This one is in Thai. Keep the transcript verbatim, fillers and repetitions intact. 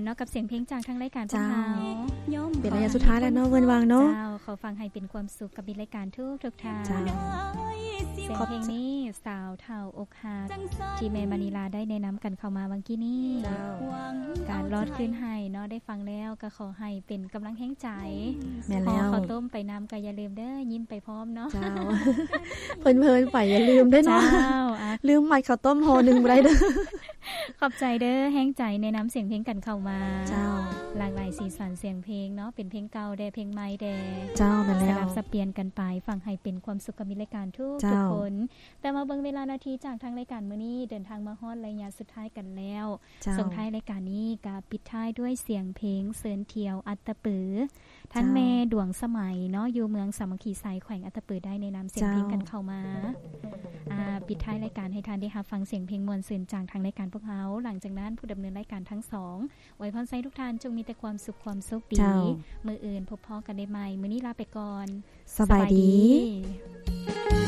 นาะกับเสียงเพลงจากทางรายการพวกเราเป็นระยะสุดท้ายแล้วเนาะเวินวางเนาะเจ้าขอฟังให้เป็นความสุขกับรายการทุกทุกทางเสียงเพลงนี้สาวเฒ่าอกหักที่แม่มณีลาได้แนะนำกันเข้ามาวันกี้นี้การรอดขึ้นให้เนาะได้ฟังแล้วก็ขอให้เป็นกำลังแห่งใจแม่แล้วข้าวต้มไปน้ำก็อย่าลืมเด้อยิ้มไปพร้อมเนาะเจ้าเพลินๆไปอย่าลืมด้วยเนาะลืมใหม่ข้าวต้มห่อนึงบ่ได้เด้อขอบใจเด้อแห้งใจในน้ำเสียงเพลงกันเข้ามาเจ้าหลากหลายสีสันเสียงเพลงเนาะเป็นเพลงเก่าแด่เพลงใหม่แด่เจ้านั่นแล้วสลับสับเปลี่ยนกันไปฟังให้เป็นความสุขกับมิตรรายการทุกทุกคนแต่มาเบิ่งเวลานาทีจากทางรายการมื้อนี้เดินทางมาฮอดระยะสุดท้ายกันแล้วส่งท้ายรายการนี้ก็ปิดท้ายด้วยเสียงเพลงเสินเที่ยวอัตตปือท่านแม่ดวงสมัยเนาะอยู่เมืองสามัคคีไซแขวงอัตตปือได้ในน้ำเสียงเพลงกันเข้ามาอ่าปิดท้ายรายการให้ท่านได้รับฟังเสียงเพลงมวลซื่นจากทางรายการพวกเราหลังจากนั้นผู้ดำเนินรายการทั้งสองอวยพรให้ทุกท่านจงมีแต่ความสุขความโชคดีมื้ออื่นพบพ้อกันได้ใหม่มื้อนี้ลาไปก่อนสบายดี